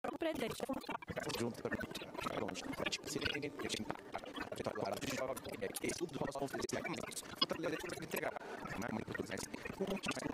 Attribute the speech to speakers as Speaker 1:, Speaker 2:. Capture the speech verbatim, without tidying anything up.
Speaker 1: o presidente
Speaker 2: junto com a longe. Se ele tem que agora, é que tudo nós vamos oferecer aqui, mas fortalecer para entregar. Não é muito importante.